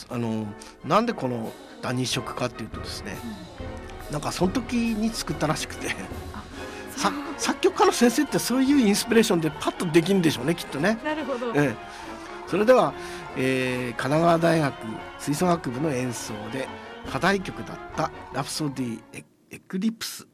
なんでこのダニ色かっていうとですね、なんかその時に作ったらしくて作曲家の先生ってそういうインスピレーションでパッとできるんでしょうね、きっとね。 なるほど。 それでは、神奈川大学吹奏楽部の演奏で課題曲だったラプソディエクリプス